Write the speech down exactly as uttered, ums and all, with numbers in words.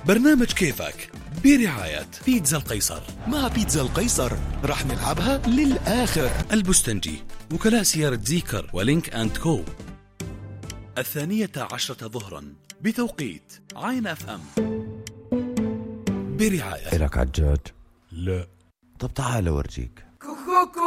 برنامج كيفك برعاية بيتزا القيصر. مع بيتزا القيصر رح نلعبها للآخر. البستنجي، وكلاء سيارة زيكر ولينك أند كو. الثانية عشرة ظهرا بتوقيت عين أف أم برعاية. إلك عجاج؟ لا. طب تعال أورجيك.